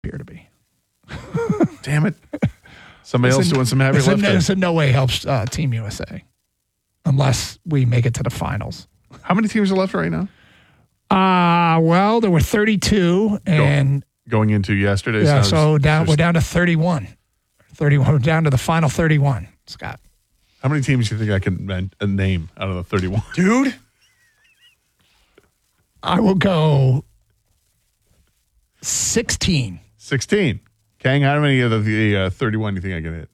appear to be. Damn it. Somebody else doing some heavy lifting. This in no way helps Team USA unless we make it to the finals. How many teams are left right now? Well, there were 32 and going into yesterday's. Yeah, so we're down to 31. 31. We're down to the final 31. Scott. How many teams do you think I can name out of the 31? Dude, I will go 16. 16. Kang, how many of the 31 do you think I can hit?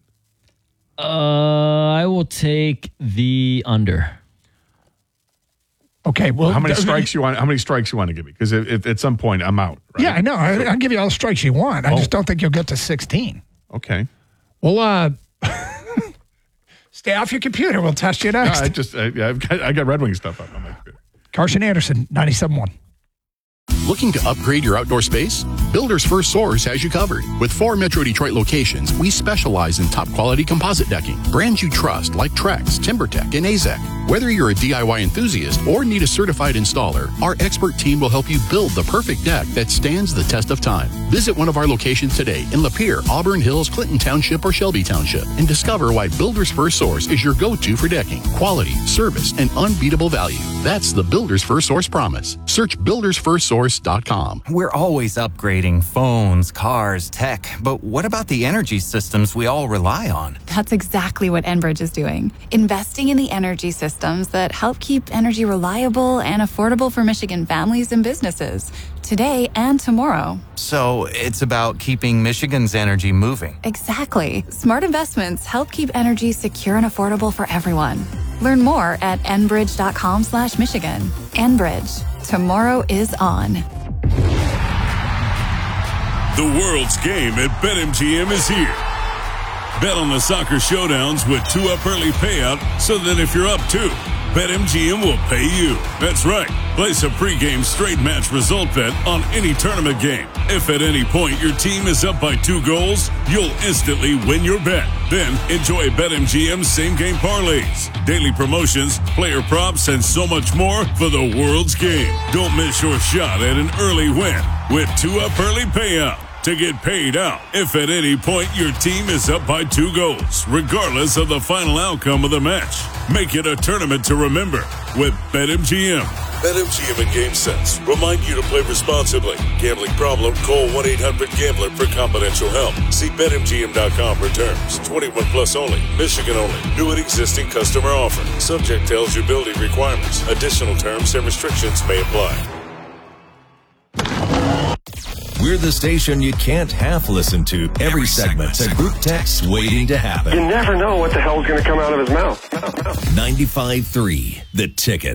I will take the under. Okay, well, how many strikes you want? How many strikes you want to give me? Because if at some point I'm out. Right? Yeah, I know. I'll give you all the strikes you want. I just don't think you'll get to 16. Okay. Well, stay off your computer. We'll test you next. No, I got Red Wing stuff up on my computer. Carson Anderson, 97.1. Looking to upgrade your outdoor space? Builders First Source has you covered. With 4 Metro Detroit locations, we specialize in top-quality composite decking. Brands you trust like Trex, TimberTech, and AZEK. Whether you're a DIY enthusiast or need a certified installer, our expert team will help you build the perfect deck that stands the test of time. Visit one of our locations today in Lapeer, Auburn Hills, Clinton Township, or Shelby Township and discover why Builders First Source is your go-to for decking, quality, service, and unbeatable value. That's the Builders First Source promise. Search buildersfirstsource.com. We're always upgrading phones, cars, tech, but what about the energy systems we all rely on? That's exactly what Enbridge is doing. Investing in the energy systems that help keep energy reliable and affordable for Michigan families and businesses, today and tomorrow. So it's about keeping Michigan's energy moving. Exactly. Smart investments help keep energy secure and affordable for everyone. Learn more at enbridge.com/Michigan. Enbridge. Tomorrow is on. The world's game at BetMGM is here. Bet on the soccer showdowns with 2-up early payout so that if you're up 2, BetMGM will pay you. That's right. Place a pregame straight match result bet on any tournament game. If at any point your team is up by 2 goals, you'll instantly win your bet. Then enjoy BetMGM's same-game parlays, daily promotions, player props, and so much more for the world's game. Don't miss your shot at an early win with 2-up early payout. To get paid out if at any point your team is up by 2 goals, regardless of the final outcome of the match. Make it a tournament to remember with BetMGM. BetMGM and GameSense remind you to play responsibly. Gambling problem? Call 1-800-GAMBLER for confidential help. See BetMGM.com for terms. 21 plus only. Michigan only. New and existing customer offer. Subject to eligibility requirements. Additional terms and restrictions may apply. We're the station you can't half listen to. Every segment's a group text waiting to happen. You never know what the hell's going to come out of his mouth. 95.3, The Ticket.